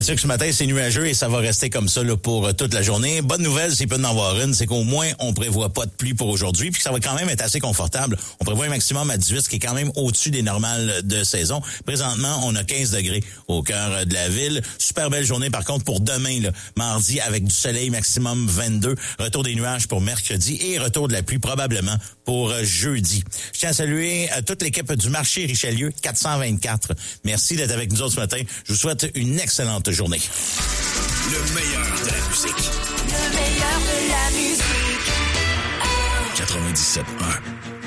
C'est sûr que ce matin, c'est nuageux et ça va rester comme ça là, pour toute la journée. Bonne nouvelle, s'il peut en avoir une, c'est qu'au moins, on prévoit pas de pluie pour aujourd'hui, puis ça va quand même être assez confortable. On prévoit un maximum à 18, ce qui est quand même au-dessus des normales de saison. Présentement, on a 15 degrés au cœur de la ville. Super belle journée, par contre, pour demain, là, mardi, avec du soleil, maximum 22. Retour des nuages pour mercredi et retour de la pluie probablement pour jeudi. Je tiens à saluer toute l'équipe du marché Richelieu 424. Merci d'être avec nous autres ce matin. Je vous souhaite une excellente journée. Le meilleur de la musique. Le meilleur de la musique. 97.1.